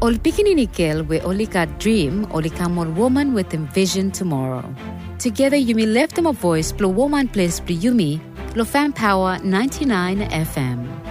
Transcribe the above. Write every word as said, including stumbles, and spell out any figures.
Ol pikininikil we olika dream olikamon woman with envision tomorrow. Together you may lift them a voice, blow woman place, yumi, lo fan power ninety-nine F M.